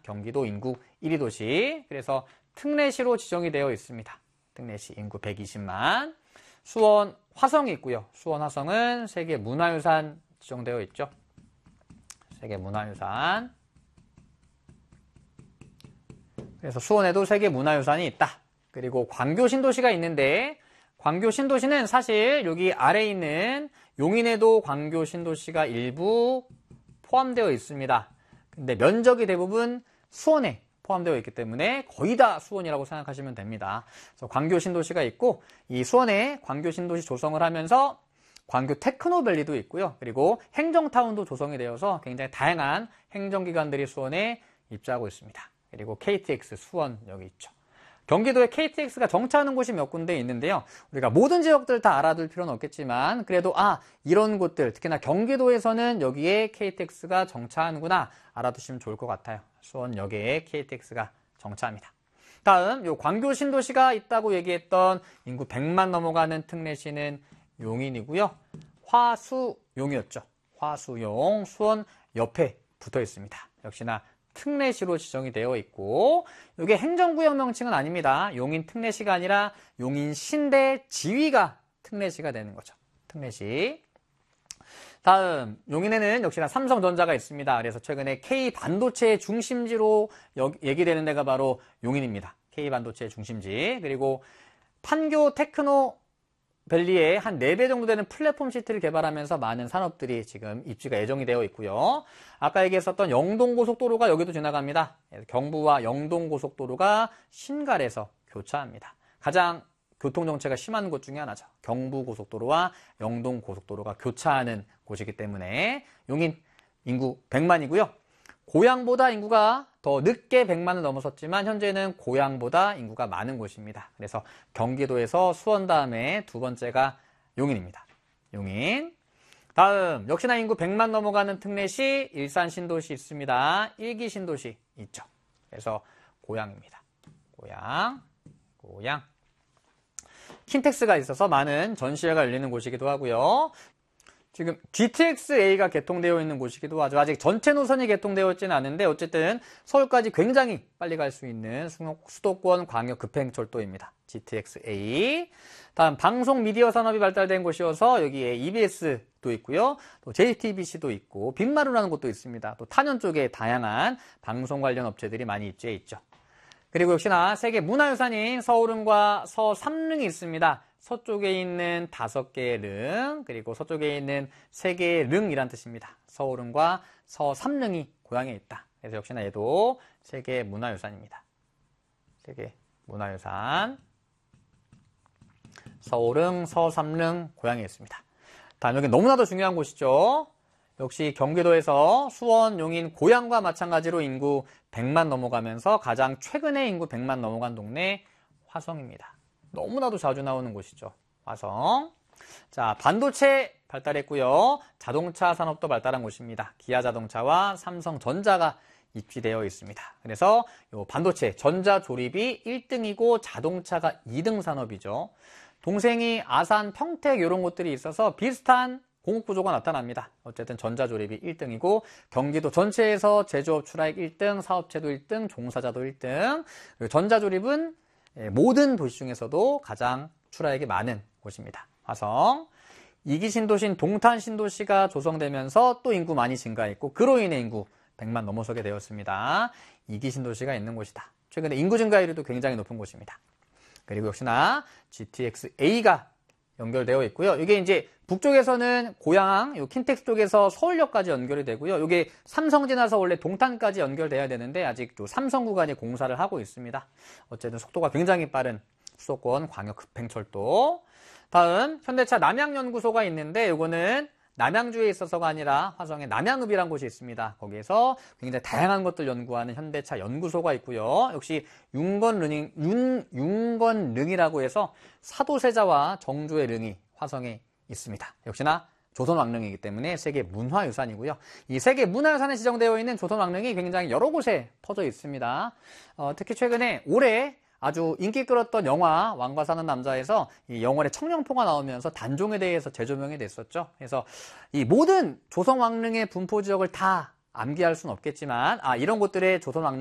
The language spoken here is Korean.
경기도 인구 1위 도시. 그래서 특례시로 지정이 되어 있습니다. 특례시 인구 120만. 수원 화성이 있고요. 수원 화성은 세계 문화유산 지정되어 있죠. 세계 문화유산. 그래서 수원에도 세계 문화유산이 있다. 그리고 광교 신도시가 있는데 광교 신도시는 사실 여기 아래에 있는 용인에도 광교 신도시가 일부 포함되어 있습니다. 근데 면적이 대부분 수원에 포함되어 있기 때문에 거의 다 수원이라고 생각하시면 됩니다. 그래서 광교 신도시가 있고 이 수원에 광교 신도시 조성을 하면서 광교 테크노밸리도 있고요. 그리고 행정타운도 조성이 되어서 굉장히 다양한 행정기관들이 수원에 입주하고 있습니다. 그리고 KTX 수원 여기 있죠. 경기도에 KTX가 정차하는 곳이 몇 군데 있는데요. 우리가 모든 지역들 다 알아둘 필요는 없겠지만 그래도 이런 곳들 특히나 경기도에서는 여기에 KTX가 정차하는구나 알아두시면 좋을 것 같아요. 수원역에 KTX가 정차합니다. 다음 요 광교 신도시가 있다고 얘기했던 인구 100만 넘어가는 특례시는 용인이고요. 화수용이었죠. 화수용 수원 옆에 붙어 있습니다. 역시나 특례시로 지정이 되어 있고 이게 행정구역 명칭은 아닙니다. 용인 특례시가 아니라 용인신대 지위가 특례시가 되는 거죠. 특례시. 다음 용인에는 역시나 삼성전자가 있습니다. 그래서 최근에 K반도체의 중심지로 얘기되는 데가 바로 용인입니다. K반도체의 중심지. 그리고 판교 테크노밸리에 한 4배 정도 되는 플랫폼 시티를 개발하면서 많은 산업들이 지금 입지가 예정이 되어 있고요. 아까 얘기했었던 영동고속도로가 여기도 지나갑니다. 경부와 영동고속도로가 신갈에서 교차합니다. 가장 교통정체가 심한 곳 중에 하나죠. 경부고속도로와 영동고속도로가 교차하는 곳이기 때문에 용인 인구 100만이고요. 고양보다 인구가 더 늦게 100만을 넘어섰지만 현재는 고양보다 인구가 많은 곳입니다. 그래서 경기도에서 수원 다음에 두 번째가 용인입니다. 용인. 다음 역시나 인구 100만 넘어가는 특례시 일산 신도시 있습니다. 1기 신도시 있죠. 그래서 고양입니다. 고양. 킨텍스가 있어서 많은 전시회가 열리는 곳이기도 하고요. 지금 GTX-A가 개통되어 있는 곳이기도 하죠. 아직 전체 노선이 개통되어 있지는 않은데 어쨌든 서울까지 굉장히 빨리 갈 수 있는 수도권 광역 급행철도입니다. GTX-A. 다음 방송 미디어 산업이 발달된 곳이어서 여기에 EBS도 있고요. 또 JTBC도 있고 빈마루라는 곳도 있습니다. 또 탄현 쪽에 다양한 방송 관련 업체들이 많이 입주해 있죠. 그리고 역시나 세계 문화유산인 서울릉과 서삼릉이 있습니다. 서쪽에 있는 5개의 릉, 그리고 서쪽에 있는 3개의 릉이란 뜻입니다. 서울릉과 서삼릉이 고향에 있다. 그래서 역시나 얘도 세계 문화유산입니다. 세계 문화유산. 서울릉, 서삼릉 고향에 있습니다. 다음 여기 너무나도 중요한 곳이죠. 역시 경기도에서 수원, 용인, 고양과 마찬가지로 인구 100만 넘어가면서 가장 최근에 인구 100만 넘어간 동네 화성입니다. 너무나도 자주 나오는 곳이죠. 화성. 자, 반도체 발달했고요. 자동차 산업도 발달한 곳입니다. 기아자동차와 삼성전자가 입지되어 있습니다. 그래서 요 반도체, 전자조립이 1등이고 자동차가 2등 산업이죠. 동생이 아산, 평택 이런 곳들이 있어서 비슷한 공급구조가 나타납니다. 어쨌든 전자조립이 1등이고 경기도 전체에서 제조업 출하액 1등, 사업체도 1등, 종사자도 1등. 그리고 전자조립은 모든 도시 중에서도 가장 출하액이 많은 곳입니다. 화성. 2기 신도시인 동탄 신도시가 조성되면서 또 인구 많이 증가했고 그로 인해 인구 100만 넘어서게 되었습니다. 2기 신도시가 있는 곳이다. 최근에 인구 증가율도 굉장히 높은 곳입니다. 그리고 역시나 GTX-A가 연결되어 있고요. 이게 이제 북쪽에서는 고양, 요 킨텍스 쪽에서 서울역까지 연결이 되고요. 이게 삼성 지나서 원래 동탄까지 연결돼야 되는데 아직 또 삼성 구간이 공사를 하고 있습니다. 어쨌든 속도가 굉장히 빠른 수도권 광역 급행철도. 다음 현대차 남양연구소가 있는데 이거는 남양주에 있어서가 아니라 화성에 남양읍이라는 곳이 있습니다. 거기에서 굉장히 다양한 것들 연구하는 현대차 연구소가 있고요. 역시 윤건릉이라고 해서 사도세자와 정조의 릉이 화성에 있습니다. 역시나 조선왕릉이기 때문에 세계 문화유산이고요. 이 세계 문화유산에 지정되어 있는 조선왕릉이 굉장히 여러 곳에 퍼져 있습니다. 특히 최근에 올해 아주 인기 끌었던 영화 왕과 사는 남자에서 이 영월의 청룡포가 나오면서 단종에 대해서 재조명이 됐었죠. 그래서 이 모든 조선왕릉의 분포 지역을 다 암기할 수는 없겠지만 이런 곳들의 조선왕릉